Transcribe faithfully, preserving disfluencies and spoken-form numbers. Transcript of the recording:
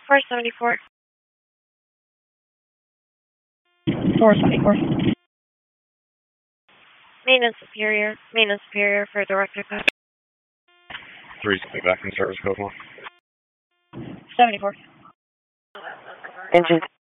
four seventy-four. four seventy-four. Maintenance Superior. Maintenance Superior for Director Code. Recently back in service, code one. seventy-four. Engine